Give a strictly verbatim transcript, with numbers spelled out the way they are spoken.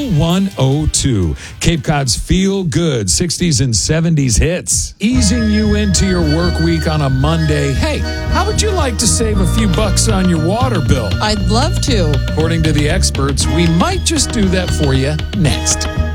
Channel one oh two, Cape Cod's feel-good sixties and seventies hits. Easing you into your work week on a Monday. Hey, how would you like to save a few bucks on your water bill? I'd love to. According to the experts, we might just do that for you next.